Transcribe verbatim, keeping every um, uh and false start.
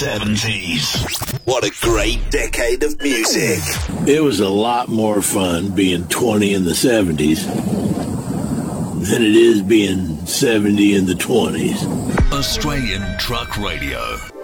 seventies. What a great decade of music. It was a lot more fun being twenty in the seventies than it is being seventy in the twenties. Australian Truck Radio.